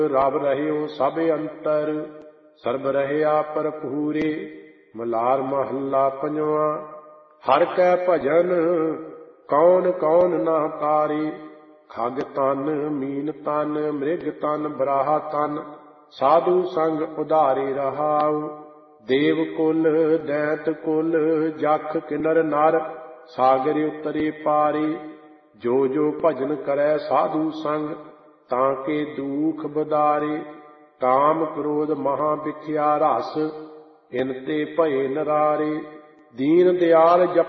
Rub ਰਹਿਓ ਸਭ ਅੰਤਰ, ਸਰਬ ਰਹਿਆ ਭਰਪੂਰੇ। ਮਲਾਰ ਮਹੱਲਾ ਪੰਜਵਾਂ। ਹਰਿ ਕੈ ਭਜਨ ਕੌਣ ਕੌਣ ਨਾ ਕਾਰੇ। ਖਗ ਤਨ ਮੀਨ ਤਨ ਮ੍ਰਿਗ ਤਨ ਬਰਾਹਾ ਤਨ, ਸਾਧੂ ਸੰਗ ਉਧਾਰੇ ਰਹਾਉ। ਦੇਵ ਕੁਲ ਦੈਤ ਕੁਲ ਜਖ ਕਿਨਰ ਨਰ, ਸਾਗਰ ਉਤਰੇ ਪਾਰੇ। ਜੋ ਜੋ ਭਜਨ ਕਰੈ ਸਾਧੂ ਸੰਗ, ਤਾਂ ਕੇ ਦੂਖ ਬਦਾਰੇ। ਕਾਮ ਕ੍ਰੋਧ ਮਹਾ ਵਿਖਿਆ ਰਸ, ਇਨ ਤੇ ਭਏ ਨਰਾਰੇ। ਦੀਨ ਦਿਆਲ ਜਪ